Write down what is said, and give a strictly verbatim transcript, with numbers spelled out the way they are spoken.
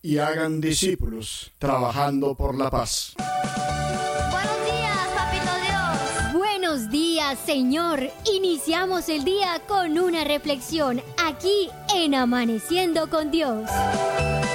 y hagan discípulos, trabajando por la paz. Buenos días, Papito Dios. Buenos días, Señor. Iniciamos el día con una reflexión aquí en Amaneciendo con Dios.